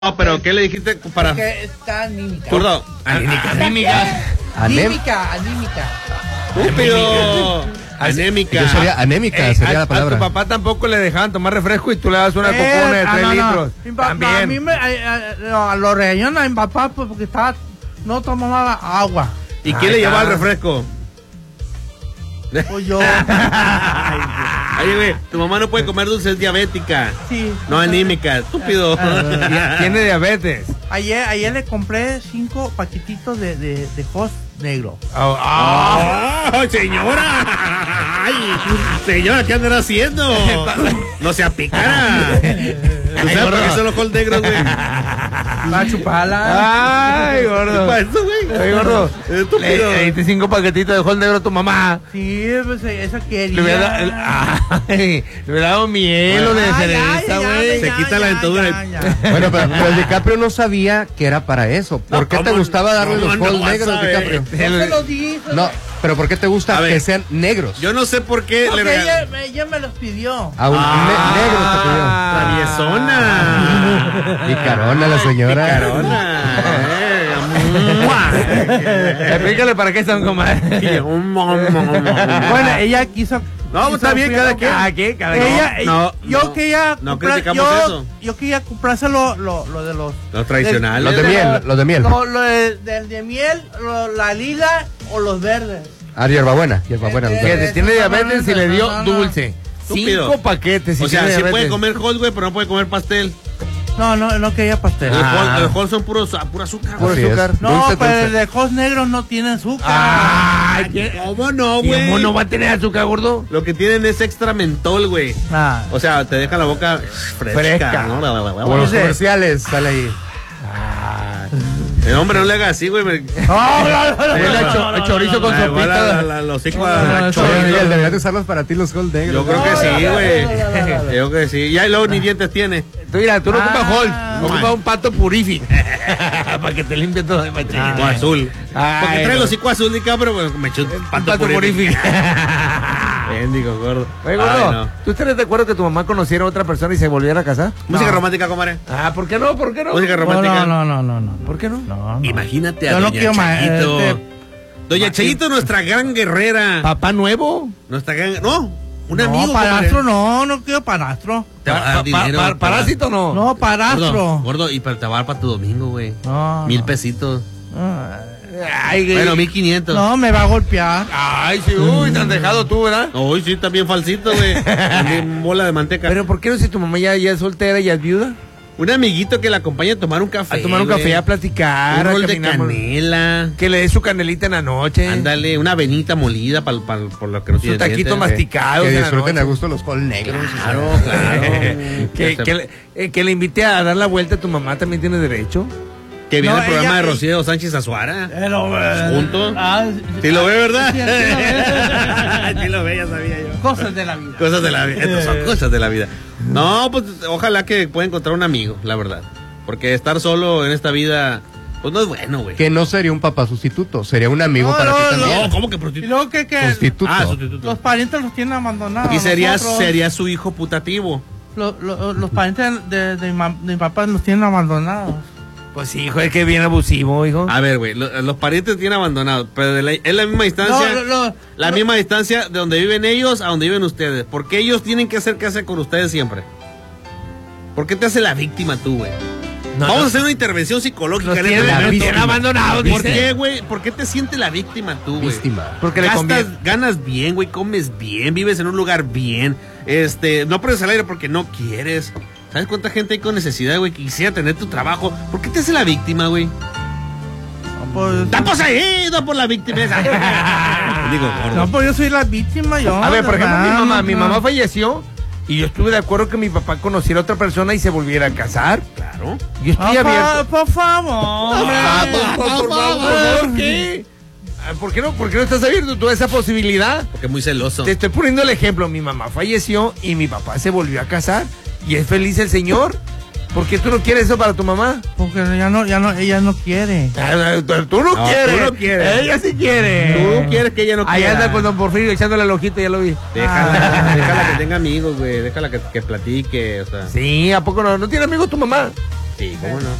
No, pero ¿qué le dijiste para...? Porque está anímica. Zurdo. Anímica. Estúpido. Anémica. Yo sería anémica, sería la palabra. A tu papá tampoco le dejaban tomar refresco y tú le das una cocona de 3 litros. Mi papá, También. a mí lo regañaron a mi papá porque no tomaba agua. ¿Y quién le llevaba el refresco? Pues yo. Oye, güey, tu mamá no puede comer dulces, es diabética. Sí. No anímica, estúpido. Tiene diabetes. Ayer le compré 5 paquetitos de Jos negro. ¡Oh, señora! ¡Ay, señora, qué andará haciendo! No se apicara. ¿Tú sabes por qué son los Jos negros, güey? Va a chuparla. Ay, gordo. ¿Qué pasa, güey? Ay, gordo. Estúpido. Le diste 5 paquetitos de Hall negro a tu mamá. Sí, pues esa quería. Le hubiera dado miel o de cereza, güey. Se quita la dentadura. Bueno, pero el DiCaprio no sabía que era para eso. ¿Por qué te gustaba darle los no Hall vas negros, a ver? DiCaprio? No se lo dije. No, pero ¿por qué te gusta A ver. que sean negros? Yo no sé por qué le Porque regaló. ella me los pidió. A un Traviesona. negro te pidió. Picarona la señora. Picarona. Explícale para qué son, comadre. Bueno, ella quiso. No, está bien, cada quien. Cada quien. No, quería no comprar, criticamos eso. yo quería comprárselo lo de los tradicionales. Los de miel, los de miel. del de miel, la lila o los verdes. Ah, hierbabuena. Fíjate, tiene diabetes y le dio dulce. Estúpido. 5 paquetes. O sea, tiene sí puede diabetes. comer hot, güey, pero no puede comer pastel. No quería pastel. El hot son puro azúcar. Puro Así es. azúcar. No, Dulce, pero dulce. el de Jos negros no tiene azúcar. Ay, ¿Cómo no, güey? ¿cómo no va a tener azúcar, gordo? Lo que tienen es extra mentol, güey. Ah. O sea, te deja la boca fresca. Fresca. ¿no? Como los comerciales, sale ahí. El hombre no le haga así, güey. El chorizo con sopita. Los hocico Oye, Miguel, deberías de usarlos para ti los Hall negros. Yo creo que sí, güey. Yo creo que sí. Ya y luego ni dientes tiene. Tú mira, tú no ocupas Hall, no. ocupas un pato purific. Para que te limpie todo de machín. O azul. Ay, Porque trae el no. hocico azul, ni cabrón, pero me echó un pato purific. Bendigo, gordo. Oye, Ay, gordo, no. ¿tú estarías de acuerdo que tu mamá conociera a otra persona y se volviera a casar? Música romántica, comadre. Ah, ¿por qué no? ¿Por qué no? Música romántica. No. ¿Por qué no? No. Imagínate a Yo no Doña quiero más, Chayito. Doña Chayito, nuestra gran guerrera. ¿Papá nuevo? Nuestra gran... No, un No, amigo, padrastro comadre. no quiero padrastro. Te va a dar dinero. ¿Parásito no? No, padrastro. Gordo, y pero te va a dar para tu domingo, güey. No. 1000 pesitos. Ay, güey. Bueno, 1500. No, me va a golpear. Ay, sí, uy, te has dejado tú, ¿verdad? Uy, sí, también falsito, güey. También bola de manteca. Pero ¿por qué no si tu mamá ya es soltera y ya es viuda? Un amiguito que la acompañe a tomar un café. A tomar un güey. café, a platicar, Un rol a de caminamos. canela. Que le dé su canelita en la noche. Ándale, una avenita molida por lo que no Su tiene taquito dientes. masticado. Que en la disfruten noche. a gusto los Hall negros. Claro, claro. Que le invite a dar la vuelta a tu mamá también tiene derecho. Que viene No, el programa ella- de Rocío Sánchez Azuara. Juntos. Ah, Sí lo ve, ¿verdad? Sí, sí lo ve. Sí lo ve, ya sabía yo. Cosas de la vida. Cosas de la vida. Estas son cosas de la vida. No, pues ojalá que pueda encontrar un amigo, la verdad. Porque estar solo en esta vida, pues no es bueno, güey. Que no sería un papá sustituto, sería un amigo No, para no, ti no. también. No, ¿cómo que Y prostituto? luego que Sustituto. Ah, sustituto. los parientes los tienen abandonados. Y sería Nosotros, su hijo putativo. los parientes de mi papá los tienen abandonados. Pues sí, hijo, es que es bien abusivo, hijo. A ver, güey, los parientes tienen abandonados, pero es la misma distancia. La misma distancia de donde viven ellos a donde viven ustedes. ¿Por qué ellos tienen que hacer qué hacer con ustedes siempre? ¿Por qué te hace la víctima tú, güey? No, Vamos no. a hacer una intervención psicológica. Los en tienen este momento. bien abandonados, ¿Por dice. qué, güey? ¿Por qué te sientes la víctima tú, güey? Víctima. Porque le conviene. Ganas bien, güey, comes bien, vives en un lugar bien. No prendes al aire porque no quieres. ¿Sabes cuánta gente hay con necesidad, güey, que quisiera tener tu trabajo? ¿Por qué te hace la víctima, güey? ¡Está poseído por la víctima esa! Digo, gordo. No, pues yo soy la víctima, yo. A ver, por ejemplo, ¿verdad? mi mamá falleció y yo estuve de acuerdo que mi papá conociera a otra persona y se volviera a casar. Claro. Yo estoy abierto. Por favor. Por favor, ¿por qué? ¿Por qué no estás abierto tú a esa posibilidad? Porque es muy celoso. Te estoy poniendo el ejemplo. Mi mamá falleció y mi papá se volvió a casar y es feliz el señor. ¿Por qué tú no quieres eso para tu mamá? Porque ella no quiere. Tú no No, quieres. tú no quieres. Ella sí quiere. Tú quieres que ella no Ahí quiera. anda con don Porfirio echándole el ojito, ya lo vi. Déjala que tenga amigos, güey. Déjala que platique, o sea. Sí, ¿a poco no? ¿No tiene amigos tu mamá? Sí, cómo no.